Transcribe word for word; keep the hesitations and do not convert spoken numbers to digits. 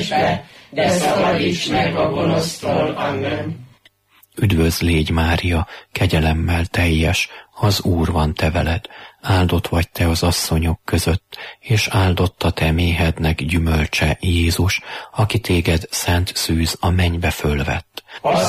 de szabadíts meg a gonosztól. Amen. Üdvözl légy, Mária, kegyelemmel teljes, az Úr van te veled, áldott vagy te az asszonyok között, és áldott a te méhednek gyümölcse, Jézus, aki téged szent szűz a mennybe fölvett.